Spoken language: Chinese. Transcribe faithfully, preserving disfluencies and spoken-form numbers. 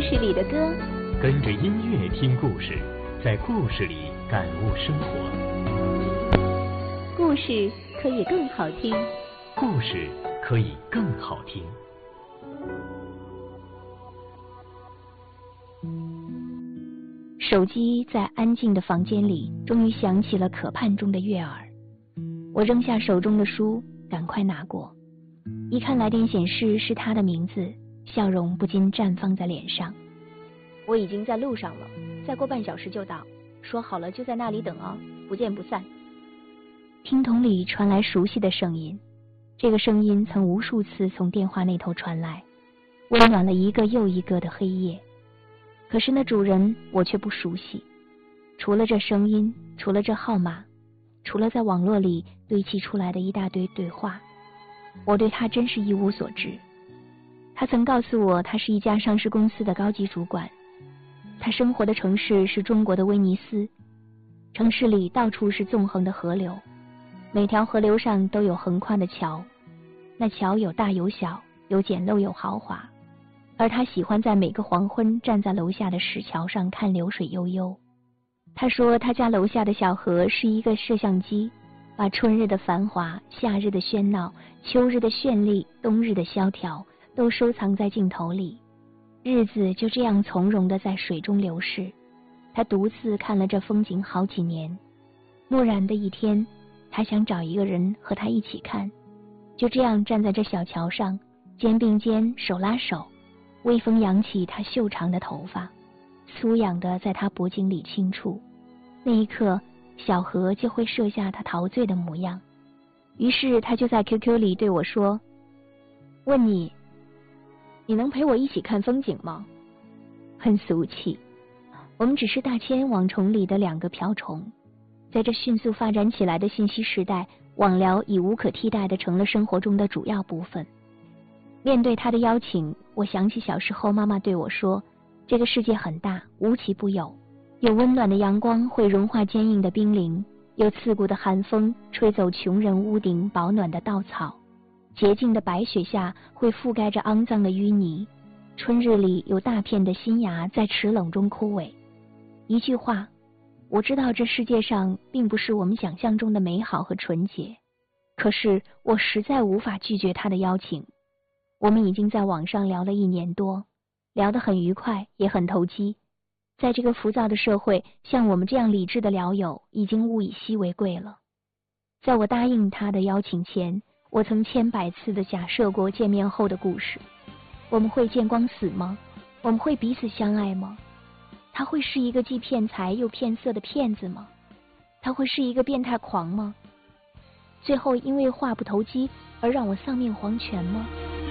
事里的歌， 跟着音乐听故事，在故事里感悟生活。 故事可以更好听， 故事可以更好听。 手机在安静的房间里，终于响起了可盼中的悦耳。我扔下手中的书，赶快拿过，一看来电显示是他的名字，笑容不禁绽放在脸上。我已经在路上了，再过半小时就到，说好了就在那里等哦，不见不散。听筒里传来熟悉的声音，这个声音曾无数次从电话那头传来，温暖了一个又一个的黑夜。可是那主人我却不熟悉，除了这声音，除了这号码，除了在网络里堆砌出来的一大堆对话，我对他真是一无所知。他曾告诉我，他是一家上市公司的高级主管，他生活的城市是中国的威尼斯，城市里到处是纵横的河流，每条河流上都有横宽的桥，那桥有大有小，有简陋有豪华，而他喜欢在每个黄昏站在楼下的石桥上看流水悠悠。他说他家楼下的小河是一个摄像机，把春日的繁华、夏日的喧闹、秋日的绚丽、冬日的萧条都收藏在镜头里，日子就这样从容地在水中流逝。他独自看了这风景好几年，蓦然的一天，他想找一个人和他一起看，就这样站在这小桥上，肩并肩，手拉手，微风扬起他秀长的头发，酥痒的在他脖颈里轻触，那一刻小河就会设下他陶醉的模样。于是他就在 Q Q 里对我说，问你你能陪我一起看风景吗？很俗气，我们只是大千网虫里的两个瓢虫。在这迅速发展起来的信息时代，网聊已无可替代地成了生活中的主要部分。面对他的邀请，我想起小时候妈妈对我说，这个世界很大，无奇不有，有温暖的阳光会融化坚硬的冰凌，有刺骨的寒风吹走穷人屋顶保暖的稻草，洁净的白雪下会覆盖着肮脏的淤泥，春日里有大片的新芽在齿冷中枯萎。一句话，我知道这世界上并不是我们想象中的美好和纯洁，可是我实在无法拒绝他的邀请。我们已经在网上聊了一年多，聊得很愉快，也很投机。在这个浮躁的社会，像我们这样理智的聊友已经物以稀为贵了。在我答应他的邀请前，我曾千百次地假设过见面后的故事。我们会见光死吗？我们会彼此相爱吗？他会是一个既骗财又骗色的骗子吗？他会是一个变态狂吗？最后因为话不投机而让我丧命黄泉吗？